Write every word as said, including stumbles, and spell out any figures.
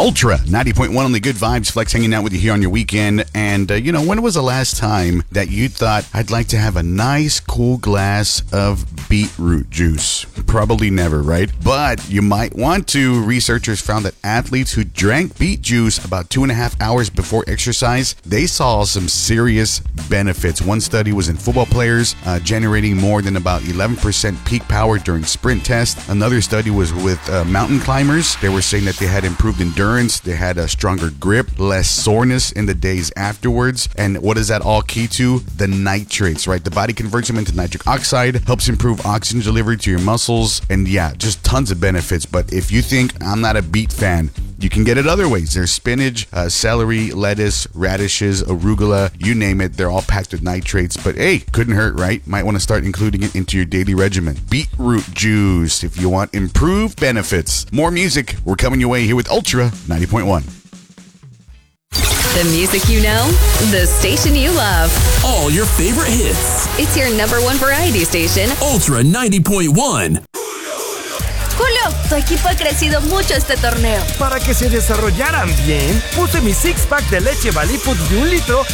Ultra ninety point one on the Good Vibes. Flex hanging out with you here on your weekend. And, uh, you know, when was the last time that you thought, I'd like to have a nice, cool glass of beetroot juice? Probably never, right? But you might want to. Researchers found that athletes who drank beet juice about two and a half hours before exercise, they saw some serious benefits. One study was in football players, uh, generating more than about eleven percent peak power during sprint tests. Another study was with uh, mountain climbers. They were saying that they had improved endurance, they had a stronger grip, less soreness in the days afterwards. And what is that all key to? The nitrates, right? The body converts them into nitric oxide, helps improve oxygen delivery to your muscles, and yeah, just tons of benefits. But if you think I'm not a beet fan, you can get it other ways. There's spinach, uh, celery, lettuce, radishes, arugula, you name it. They're all packed with nitrates. But hey, couldn't hurt, right? Might want to start including it into your daily regimen. Beetroot juice if you want improved benefits. More music. We're coming your way here with Ultra ninety point one. The music you know, the station you love. All your favorite hits. It's your number one variety station. Ultra ninety point one. Julio, tu equipo ha crecido mucho este torneo. Para que se desarrollaran bien, puse mi six-pack de leche Baliput de un litro